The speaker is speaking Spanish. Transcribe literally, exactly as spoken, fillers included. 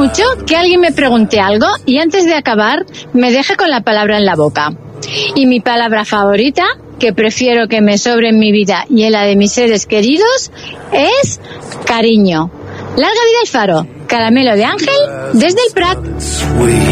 mucho que alguien me pregunte algo y antes de acabar me deje con la palabra en la boca. Y mi palabra favorita, que prefiero que me sobre en mi vida y en la de mis seres queridos, es cariño. Larga vida al Faro. Caramelo de Ángel desde el Prat.